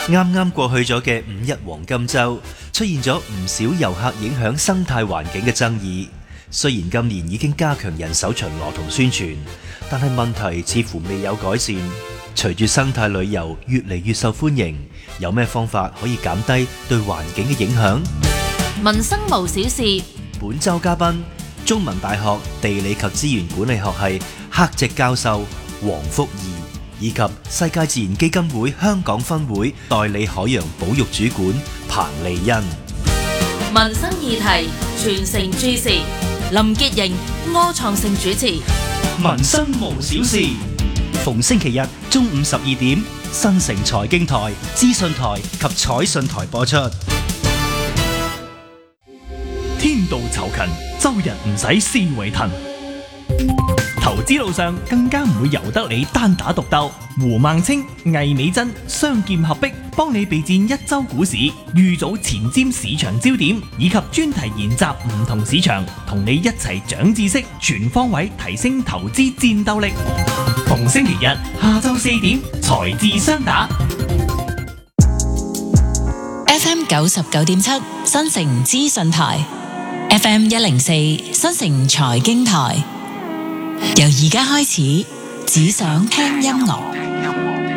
啱啱過去咗嘅五一黃金週，出現咗唔少遊客影響生態環境嘅爭議。雖然今年已經加強人手巡邏同宣傳，但係問題似乎未有改善。隨住生態旅遊越嚟越受歡迎，有咩方法可以減低對環境嘅影響？ 民生無小事， 本週嘉賓，中文大學地理及資源管理學系客席教授黃福義，以及世界自然基金會香港分會代理海洋保育主管彭莉恩。 民生議題全城注視，林潔瑩、柯創盛主持。 民生無小事，逢星期日中午12點，新城財經台、資訊台及彩訊台播出。 天道酬勤，周日唔使思維騰。投資路上更加唔會由得你單打獨鬥。胡孟青、魏美珍雙劍合璧，幫你備戰一周股市，預早前瞻市場焦點，以及專題研習唔同市場，同你一齊長知識，全方位提升投資戰鬥力。逢星期日下晝4點，財智雙打。 FM 99.7新城資訊台，FM 104新城財經台。由而家開始，只想聽音樂。